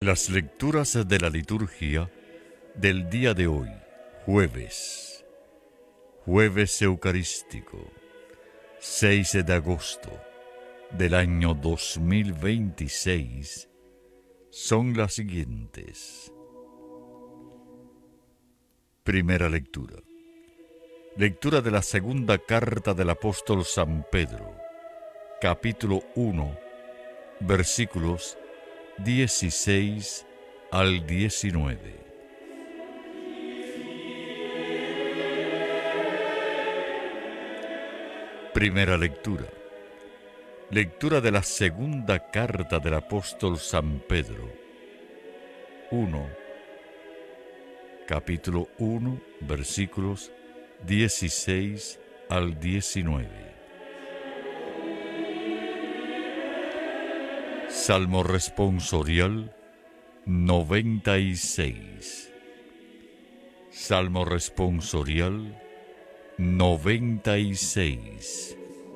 Las lecturas de la liturgia del día de hoy, jueves eucarístico, 6 de agosto del año 2026, son las siguientes. Primera lectura. Lectura de la segunda carta del apóstol San Pedro, capítulo 1, versículos 16 al 19. Primera lectura. Lectura de la segunda carta del apóstol San Pedro. Capítulo 1, versículos 16 al 19. Salmo responsorial 96. Salmo responsorial 96.